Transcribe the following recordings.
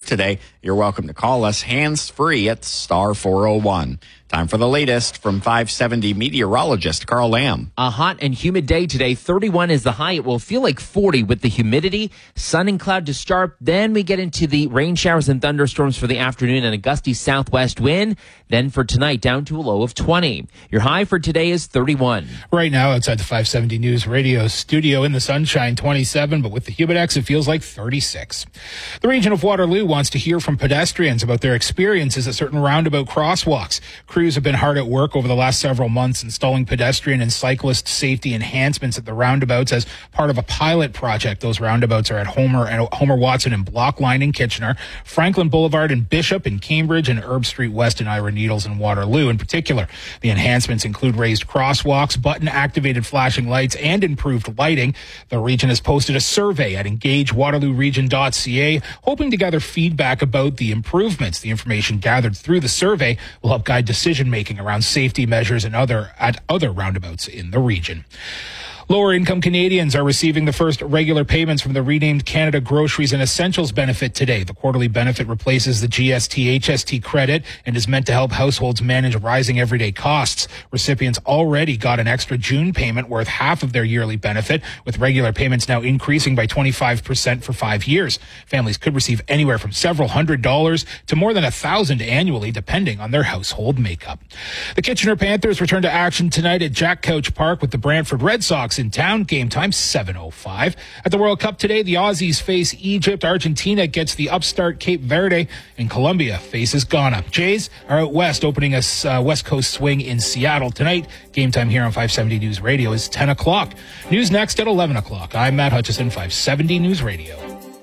today, you're welcome to call us hands-free at star 401. Time for the latest from 570 meteorologist Carl Lamb. A hot and humid day today. 31 is the high. It will feel like 40 with the humidity. Sun and cloud to start. Then we get into the rain showers and thunderstorms for the afternoon and a gusty southwest wind. Then for tonight, down to a low of 20. Your high for today is 31. Right now, outside the 570 News Radio studio in the sunshine, 27, but with the Humidex, it feels like 36. The region of Waterloo wants to hear from pedestrians about their experiences at certain roundabout crosswalks. Crews have been hard at work over the last several months installing pedestrian and cyclist safety enhancements at the roundabouts as part of a pilot project. Those roundabouts are at Homer Watson and Blockline in Kitchener, Franklin Boulevard in Bishop in Cambridge, and Herb Street West in Ira Needles in Waterloo in particular. The enhancements include raised crosswalks, button-activated flashing lights, and improved lighting. The region has posted a survey at engagewaterlooregion.ca, hoping to gather feedback about the improvements. The information gathered through the survey will help guide decision-making around safety measures and at other roundabouts in the region. Lower-income Canadians are receiving the first regular payments from the renamed Canada Groceries and Essentials benefit today. The quarterly benefit replaces the GST-HST credit and is meant to help households manage rising everyday costs. Recipients already got an extra June payment worth half of their yearly benefit, with regular payments now increasing by 25% for 5 years. Families could receive anywhere from several $100s to more than $1,000 annually, depending on their household makeup. The Kitchener Panthers return to action tonight at Jack Couch Park with the Brantford Red Sox in town. Game time 7:05. At the World Cup today, the Aussies face Egypt, Argentina gets the upstart Cape Verde, and Colombia faces Ghana. Jays are out west, opening a West Coast swing in Seattle tonight. Game time here on 570 News Radio is 10 o'clock. News next at 11 o'clock. I'm Matt Hutchison, 570 News Radio.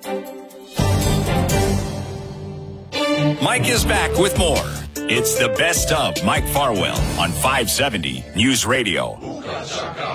Mike is back with more. It's the best of Mike Farwell on 570 News Radio.